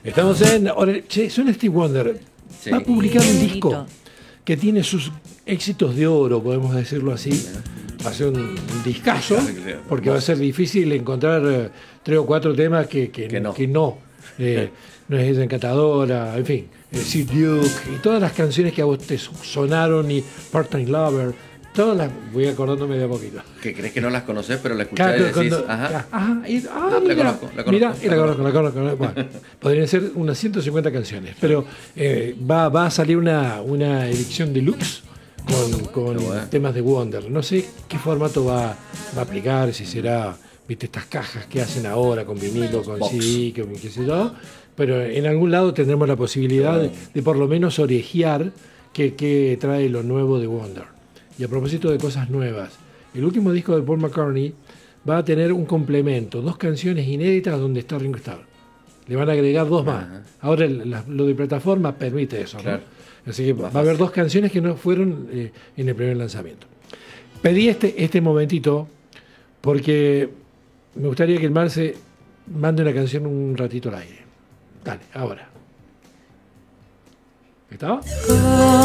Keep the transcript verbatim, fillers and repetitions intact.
Estamos en... ahora, che, suena Stevie Wonder. Sí. Va a publicar un Qué disco bonito. que tiene sus éxitos de oro, podemos decirlo así. Va a ser un, un discazo, porque va a ser difícil encontrar eh, tres o cuatro temas que, que, Que no. que no. Eh, no es ella encantadora, en fin. Eh, Sid Duke y todas las canciones que a vos te sonaron y Part-Time Lover, todas las voy acordándome de a poquito. Que crees que no las conoces, pero la escuchás Claro, y decís, cuando- ajá. ajá, y- ah, La mira, conozco, la conozco, mira, y la la conozco, la conozco, la conozco. Bueno, podrían ser unas ciento cincuenta canciones, pero eh, va, va a salir una, una edición deluxe con, con Qué bueno. temas de Wonder. No sé qué formato va, va a aplicar, si será, viste, estas cajas que hacen ahora con vinilo, con Box. C D, que, qué sé yo, pero en algún lado tendremos la posibilidad de, de por lo menos orejear que, que trae lo nuevo de Wonder. Y a propósito de cosas nuevas, el último disco de Paul McCartney va a tener un complemento, dos canciones inéditas donde está Ringo Starr. Le van a agregar dos más. Ajá. Ahora el- la- lo de plataforma permite eso, ¿no? Claro. Así que Más va a haber fácil. dos canciones que no fueron eh, en el primer lanzamiento. Pedí este, este momentito porque me gustaría que el Marce mande una canción un ratito al aire. Dale, ahora. ¿Estaba?